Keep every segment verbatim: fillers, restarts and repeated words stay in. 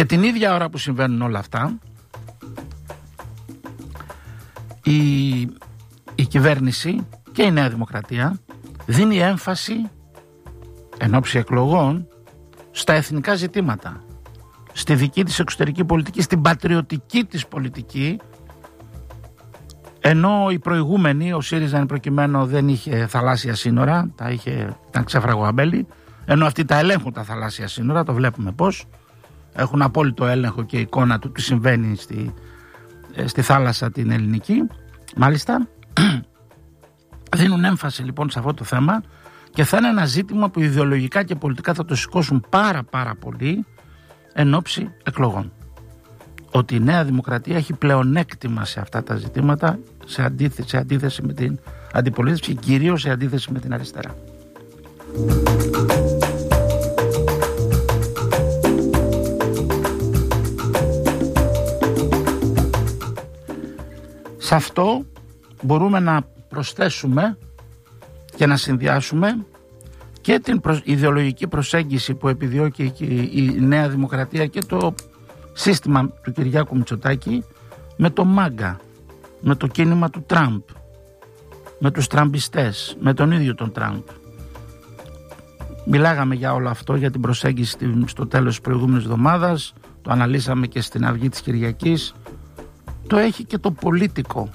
Και την ίδια ώρα που συμβαίνουν όλα αυτά, η, η κυβέρνηση και η Νέα Δημοκρατία δίνει έμφαση εν ώψη εκλογών στα εθνικά ζητήματα, στη δική της εξωτερική πολιτική, στην πατριωτική της πολιτική, ενώ η προηγούμενη, ο ΣΥΡΙΖΑ εν προκειμένου, δεν είχε θαλάσσια σύνορα, τα είχε, ήταν ξέφραγο αμπέλι, ενώ αυτοί τα ελέγχουν τα θαλάσσια σύνορα, το βλέπουμε πώς, έχουν απόλυτο έλεγχο και εικόνα του τι συμβαίνει στη, στη θάλασσα την ελληνική, μάλιστα. Δίνουν έμφαση λοιπόν σε αυτό το θέμα και θα είναι ένα ζήτημα που ιδεολογικά και πολιτικά θα το σηκώσουν πάρα πάρα πολύ εν ώψη εκλογών. Ότι η Νέα Δημοκρατία έχει πλεονέκτημα σε αυτά τα ζητήματα, σε αντίθεση, σε αντίθεση με την αντιπολίτευση και κυρίως σε αντίθεση με την αριστερά. Σε αυτό μπορούμε να προσθέσουμε και να συνδυάσουμε και την ιδεολογική προσέγγιση που επιδιώκει η Νέα Δημοκρατία και το σύστημα του Κυριάκου Μητσοτάκη με το ΜΑΓΚΑ, με το κίνημα του Τραμπ, με τους τραμπιστές, με τον ίδιο τον Τραμπ. Μιλάγαμε για όλο αυτό, για την προσέγγιση στο τέλος της προηγούμενης εβδομάδας, το αναλύσαμε και στην Αυγή της Κυριακής. Το έχει και το πολίτικο,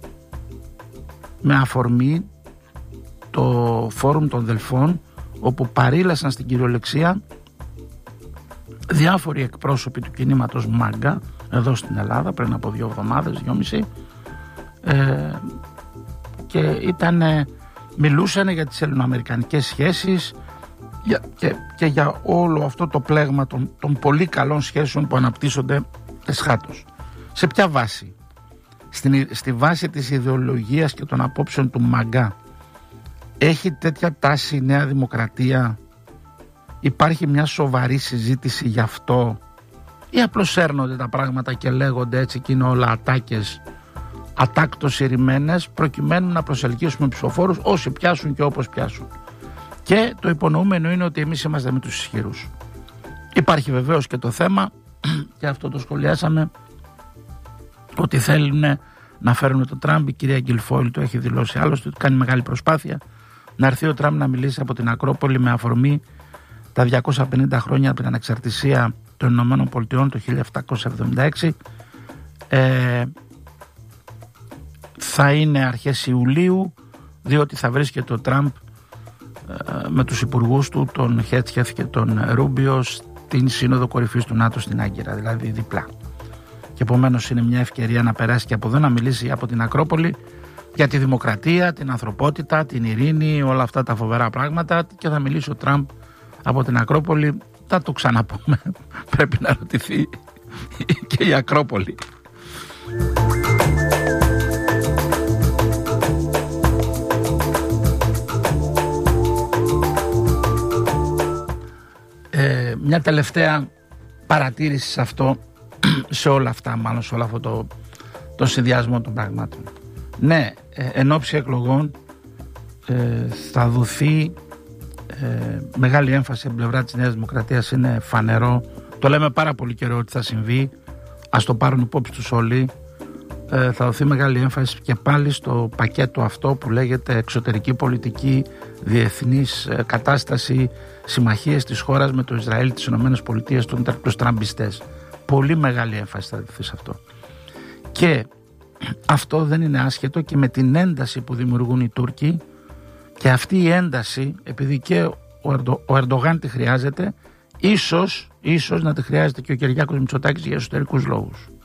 με αφορμή το Φόρουμ των Δελφών, όπου παρήλασαν στην κυριολεξία διάφοροι εκπρόσωποι του κινήματος ΜΑΓΚΑ εδώ στην Ελλάδα πριν από δύο εβδομάδες, δυόμιση, ε, και ήταν, μιλούσαν για τις ελληνοαμερικανικές σχέσεις για, και, και για όλο αυτό το πλέγμα των, των πολύ καλών σχέσεων που αναπτύσσονται εσχάτως. Σε ποια βάση? Στην, στη βάση της ιδεολογίας και των απόψεων του ΜΑΓΚΑ. Έχει τέτοια τάση η Νέα Δημοκρατία? Υπάρχει μια σοβαρή συζήτηση γι' αυτό, ή απλώς έρνονται τα πράγματα και λέγονται έτσι και είναι όλα ατάκες, ατάκτως ηρημένες, προκειμένου να προσελκύσουμε ψηφοφόρους όσοι πιάσουν και όπως πιάσουν? Και το υπονοούμενο είναι ότι εμείς είμαστε με τους ισχυρούς. Υπάρχει βεβαίως και το θέμα, και αυτό το σχολιάσαμε, ότι θέλουν να φέρουν το Τραμπ. Η κυρία Γκιλφόιλ το έχει δηλώσει άλλωστε, ότι κάνει μεγάλη προσπάθεια να έρθει ο Τραμπ να μιλήσει από την Ακρόπολη με αφορμή τα διακόσια πενήντα χρόνια από την ανεξαρτησία των Ηνωμένων Πολιτειών το χίλια επτακόσια εβδομήντα έξι. Ε, θα είναι αρχές Ιουλίου, διότι θα βρίσκεται ο Τραμπ ε, με τους υπουργούς του, τον Χέτσχεφ και τον Ρούμπιο, στην Σύνοδο Κορυφής του ΝΑΤΟ στην Άγκυρα, δηλαδή διπλά. Και επομένως είναι μια ευκαιρία να περάσει και από εδώ, να μιλήσει από την Ακρόπολη για τη δημοκρατία, την ανθρωπότητα, την ειρήνη, όλα αυτά τα φοβερά πράγματα, και θα μιλήσει ο Τραμπ από την Ακρόπολη. Θα το ξαναπούμε, πρέπει να ρωτηθεί και η Ακρόπολη. Ε, μια τελευταία παρατήρηση σε αυτό, σε όλα αυτά, μάλλον σε όλο αυτό το, το συνδυασμό των πραγμάτων. Ναι, ε, εν ώψη εκλογών ε, θα δοθεί ε, μεγάλη έμφαση από την πλευρά της Νέας Δημοκρατίας, είναι φανερό. Το λέμε πάρα πολύ καιρό ότι θα συμβεί, ας το πάρουν υπόψη τους όλοι. Ε, θα δοθεί μεγάλη έμφαση και πάλι στο πακέτο αυτό που λέγεται εξωτερική πολιτική, διεθνής ε, κατάσταση, συμμαχίες της χώρας με το Ισραήλ, τις Ηνωμένες Πολιτείες, τους τραμπιστές. Πολύ μεγάλη έμφαση θα δοθεί σε αυτό. Και αυτό δεν είναι άσχετο και με την ένταση που δημιουργούν οι Τούρκοι, και αυτή η ένταση, επειδή και ο, Ερντο, ο Ερντογάν τη χρειάζεται, ίσως, ίσως να τη χρειάζεται και ο Κυριάκος Μητσοτάκης για εσωτερικούς λόγους.